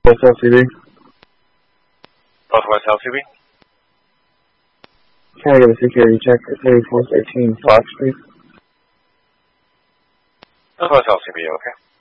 What's LCB? Northwest LCB. Can I get a security check for 3413 Fox Street? Northwest LCB, okay.